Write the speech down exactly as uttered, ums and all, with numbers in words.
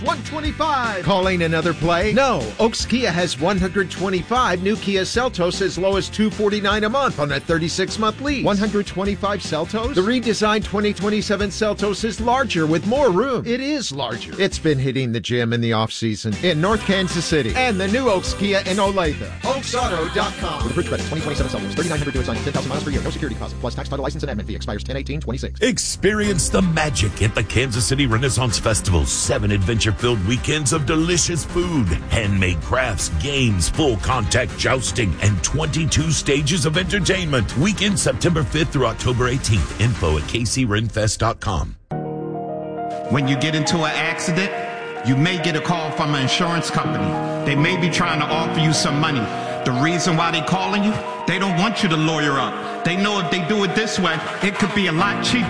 one twenty-five. Calling another play? No. Oaks Kia has one hundred twenty-five new Kia Seltos as low as two hundred forty-nine dollars a month on a thirty-six month lease. one hundred twenty-five Seltos? The redesigned twenty twenty-seven Seltos is larger with more room. It is larger. It's been hitting the gym in the off-season in North Kansas City. And the new Oaks Kia in Olathe. Oaks Auto dot com. With approved credit, twenty twenty-seven Seltos, thirty-nine hundred dollars to ten thousand miles per year. No security deposit. Plus tax, title, license, and admin fee. Expires ten eighteen twenty-six. Experience the magic at the Kansas City Renaissance Festival. Seven adventure-filled weekends of delicious food, handmade crafts, games, full contact jousting, and twenty-two stages of entertainment. Weekend September fifth through October eighteenth. Info at k c ren fest dot com. When you get into an accident, you may get a call from an insurance company. They may be trying to offer you some money. The reason why they calling you, they don't want you to lawyer up. They know if they do it this way, it could be a lot cheaper.